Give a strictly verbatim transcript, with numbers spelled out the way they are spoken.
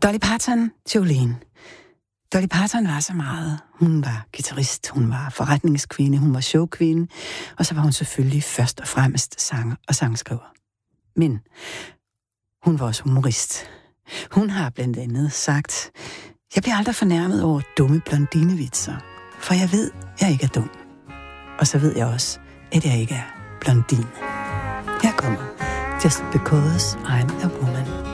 Dolly Parton, Jolene. Dolly Parton var så meget. Hun var guitarist, hun var forretningskvinde, hun var showkvinde, og så var hun selvfølgelig først og fremmest sanger og sangskriver. Men hun var også humorist. Hun har blandt andet sagt, jeg bliver aldrig fornærmet over dumme blondinevitser, for jeg ved, jeg ikke er dum. Og så ved jeg også, at jeg ikke er blondine. Her kommer Just Because I'm a Woman.